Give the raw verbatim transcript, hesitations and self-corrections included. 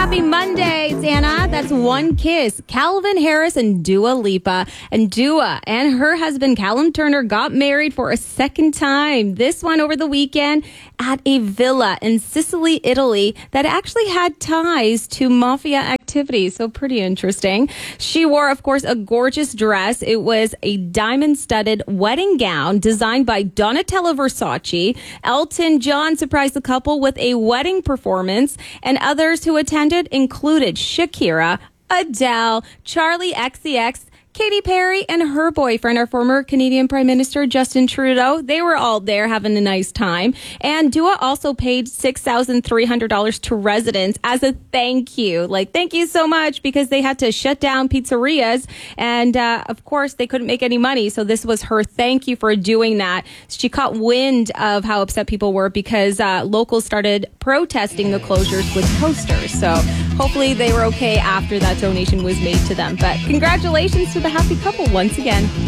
Happy Monday, it's Anna. That's One Kiss, Calvin Harris and Dua Lipa. And Dua and her husband, Callum Turner, got married for a second time. This one over the weekend at a villa in Sicily, Italy, that actually had ties to mafia activities. So pretty interesting. She wore, of course, a gorgeous dress. It was a diamond-studded wedding gown designed by Donatella Versace. Elton John surprised the couple with a wedding performance, and others who attended included Shakira, Adele, Charlie X C X, Katy Perry, and her boyfriend, our former Canadian Prime Minister Justin Trudeau. They were all there having a nice time. And Dua also paid six thousand three hundred dollars to residents as a thank you. Like, thank you so much, because they had to shut down pizzerias. And, uh, of course, they couldn't make any money. So this was her thank you for doing that. She caught wind of how upset people were because uh, locals started protesting the closures with posters. So hopefully they were okay after that donation was made to them. But congratulations to the happy couple once again.